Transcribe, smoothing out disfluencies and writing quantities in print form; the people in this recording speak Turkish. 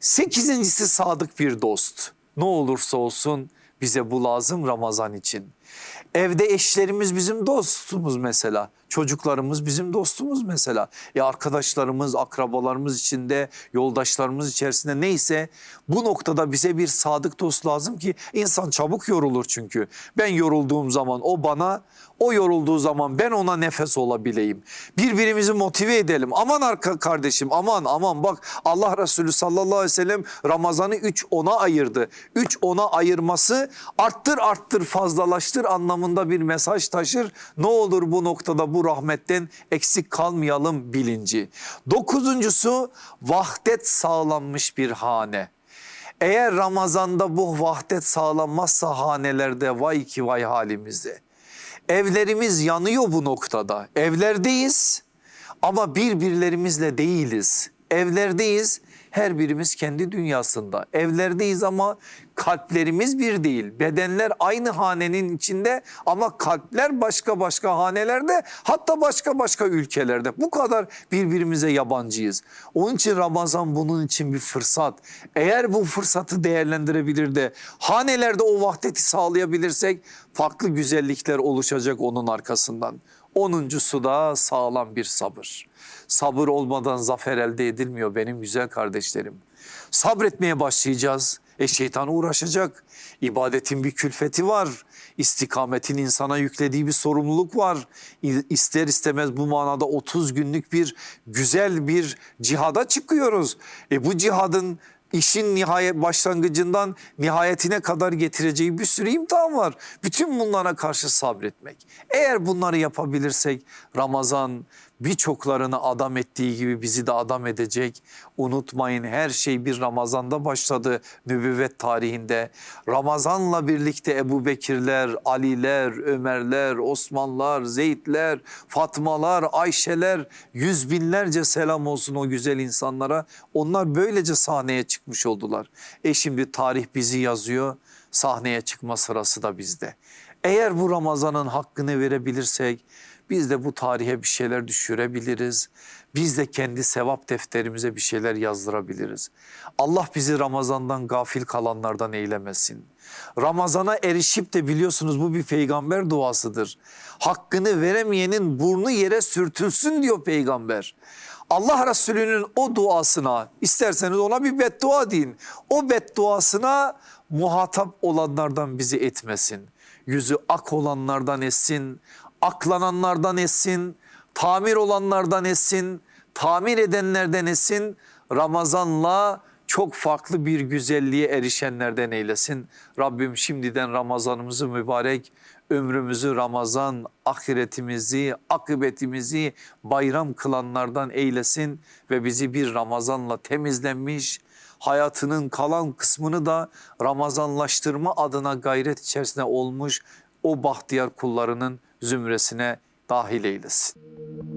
Sekizincisi sadık bir dost. Ne olursa olsun bize bu lazım Ramazan için. Evde eşlerimiz bizim dostumuz mesela. Çocuklarımız bizim dostumuz mesela. Arkadaşlarımız, akrabalarımız içinde, yoldaşlarımız içerisinde neyse bu noktada bize bir sadık dost lazım ki insan çabuk yorulur çünkü. Ben yorulduğum zaman o bana, o yorulduğu zaman ben ona nefes olabileyim. Birbirimizi motive edelim. Aman kardeşim aman bak Allah Resulü sallallahu aleyhi ve sellem Ramazan'ı 3-10'a ayırdı. 3-10'a ayırması arttır fazlalaştır anlamında bir mesaj taşır. Ne olur bu noktada bu rahmetten eksik kalmayalım bilinci. Dokuzuncusu vahdet sağlanmış bir hane. Eğer Ramazan'da bu vahdet sağlanmazsa hanelerde vay ki vay halimizde. Evlerimiz yanıyor bu noktada. Evlerdeyiz ama birbirlerimizle değiliz. Evlerdeyiz, her birimiz kendi dünyasında. Evlerdeyiz ama kalplerimiz bir değil. Bedenler aynı hanenin içinde ama kalpler başka hanelerde, hatta başka ülkelerde. Bu kadar birbirimize yabancıyız. Onun için Ramazan bunun için bir fırsat. Eğer bu fırsatı değerlendirebilir de hanelerde o vahdeti sağlayabilirsek farklı güzellikler oluşacak onun arkasından. 10'uncusu da sağlam bir sabır. Sabır olmadan zafer elde edilmiyor benim güzel kardeşlerim. Sabretmeye başlayacağız. Şeytan uğraşacak. İbadetin bir külfeti var. İstikametin insana yüklediği bir sorumluluk var. İster istemez bu manada 30 günlük bir güzel bir cihada çıkıyoruz. Bu cihadın İşin başlangıcından nihayetine kadar getireceği bir sürü imtihan var. Bütün bunlara karşı sabretmek. Eğer bunları yapabilirsek Ramazan birçoklarını adam ettiği gibi bizi de adam edecek. Unutmayın her şey bir Ramazan'da başladı nübüvvet tarihinde. Ramazan'la birlikte Ebu Bekirler, Aliler, Ömerler, Osmanlar, Zeydler, Fatmalar, Ayşeler, yüz binlerce selam olsun o güzel insanlara. Onlar böylece sahneye çıkmış oldular. Şimdi tarih bizi yazıyor, sahneye çıkma sırası da bizde. Eğer bu Ramazan'ın hakkını verebilirsek biz de bu tarihe bir şeyler düşürebiliriz. Biz de kendi sevap defterimize bir şeyler yazdırabiliriz. Allah bizi Ramazan'dan gafil kalanlardan eylemesin. Ramazan'a erişip de biliyorsunuz bu bir peygamber duasıdır. Hakkını veremeyenin burnu yere sürtülsün diyor peygamber. Allah Resulü'nün o duasına, isterseniz ona bir beddua deyin. O bedduasına muhatap olanlardan bizi etmesin. Yüzü ak olanlardan etsin, aklananlardan etsin, tamir olanlardan etsin, tamir edenlerden etsin. Ramazan'la çok farklı bir güzelliğe erişenlerden eylesin. Rabbim şimdiden Ramazanımızı mübarek, ömrümüzü Ramazan, ahiretimizi, akıbetimizi bayram kılanlardan eylesin ve bizi bir Ramazan'la temizlenmiş, hayatının kalan kısmını da Ramazanlaştırma adına gayret içerisinde olmuş o bahtiyar kullarının zümresine dahil eylesin.